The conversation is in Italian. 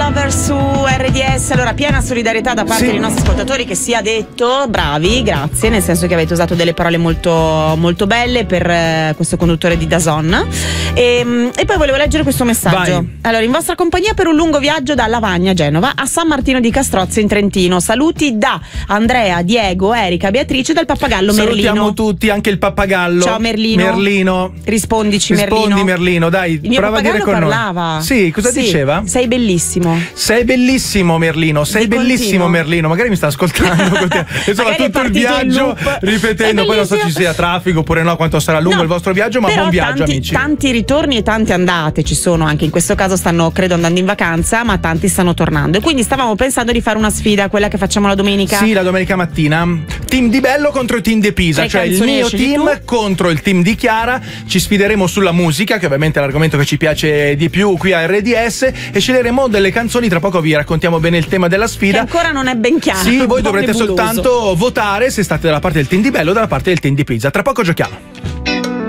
Lover su RDS. Allora, piena solidarietà da parte dei nostri ascoltatori, che sia detto, bravi, grazie, nel senso che avete usato delle parole molto, molto belle per questo conduttore di DAZN. E poi volevo leggere questo messaggio. Vai. Allora, in vostra compagnia per un lungo viaggio da Lavagna, Genova, a San Martino di Castrozzo in Trentino. Saluti da Andrea, Diego, Erika, Beatrice, dal pappagallo Merlino. Salutiamo tutti, anche il pappagallo. Ciao Merlino. Rispondici, Merlino. Rispondi Merlino, dai, Il mio prova a dire con parlava. noi. Sì, cosa diceva? Sei bellissimo. Sei bellissimo Merlino, sei bellissimo Merlino. Magari mi sta ascoltando. Insomma, tutto il viaggio ripetendo, poi non so se ci sia traffico oppure no, quanto sarà lungo il vostro viaggio, ma però buon viaggio, amici. Tanti ritorni e tante andate ci sono, anche in questo caso stanno, credo, andando in vacanza, ma tanti stanno tornando. E quindi stavamo pensando di fare una sfida, quella che facciamo la domenica. Sì, la domenica mattina. Team di Bello contro il team di Pisa, cioè il mio team contro il team di Chiara. Ci sfideremo sulla musica, che ovviamente è l'argomento che ci piace di più qui a RDS, e sceglieremo delle canzoni. Tra poco vi raccontiamo bene il tema della sfida, che ancora non è ben chiaro. Sì, voi dovrete soltanto votare se state dalla parte del team di Bello o dalla parte del team di Pisa. Tra poco giochiamo.